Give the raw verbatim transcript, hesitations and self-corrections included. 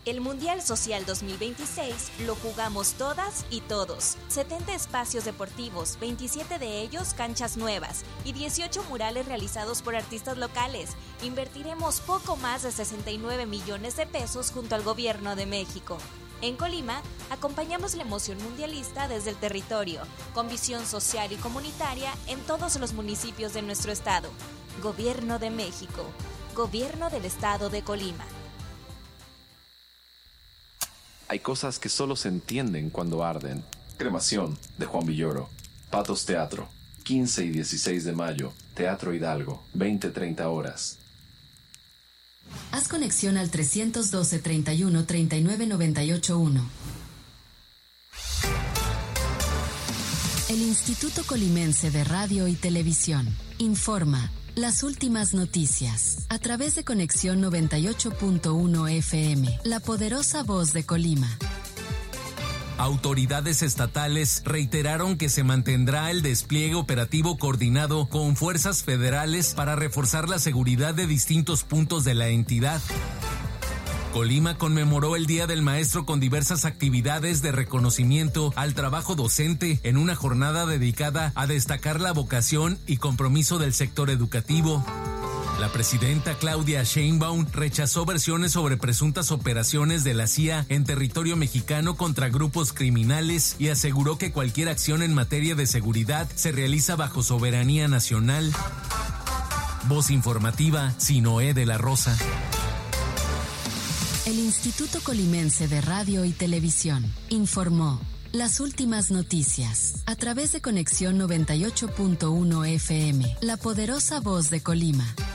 El Mundial Social dos mil veintiséis lo jugamos todas y todos. setenta espacios deportivos, veintisiete de ellos canchas nuevas y dieciocho murales realizados por artistas locales. Invertiremos poco más de sesenta y nueve millones de pesos junto al Gobierno de México. En Colima, acompañamos la emoción mundialista desde el territorio, con visión social y comunitaria en todos los municipios de nuestro estado. Gobierno de México. Gobierno del Estado de Colima. Hay cosas que solo se entienden cuando arden. Cremación, de Juan Villoro. Patos Teatro, quince y dieciséis de mayo, Teatro Hidalgo, veinte a treinta horas. Haz conexión al trescientos doce, treinta y uno, treinta y nueve, noventa y ocho uno. El Instituto Colimense de Radio y Televisión informa las últimas noticias a través de Conexión noventa y ocho punto uno F M, la poderosa voz de Colima. Autoridades estatales reiteraron que se mantendrá el despliegue operativo coordinado con fuerzas federales para reforzar la seguridad de distintos puntos de la entidad. Colima conmemoró el Día del Maestro con diversas actividades de reconocimiento al trabajo docente en una jornada dedicada a destacar la vocación y compromiso del sector educativo. La presidenta Claudia Sheinbaum rechazó versiones sobre presuntas operaciones de la C I A en territorio mexicano contra grupos criminales y aseguró que cualquier acción en materia de seguridad se realiza bajo soberanía nacional. Voz informativa, Sinoé de la Rosa. El Instituto Colimense de Radio y Televisión informó las últimas noticias a través de Conexión noventa y ocho punto uno F M, la poderosa voz de Colima.